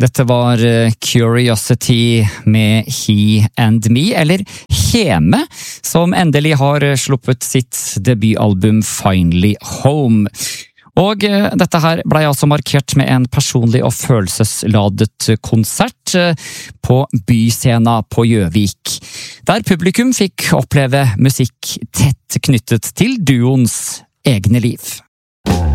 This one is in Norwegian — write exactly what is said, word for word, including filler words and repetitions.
Dette var Curiosity med He and Me, eller Heme, som endelig har sluppet sitt debutalbum Finally Home. Og dette her ble altså markert med en personlig og følelsesladet konsert på Byscena på Gjøvik, der publikum fikk oppleve musikk tett knyttet til duoens egne liv.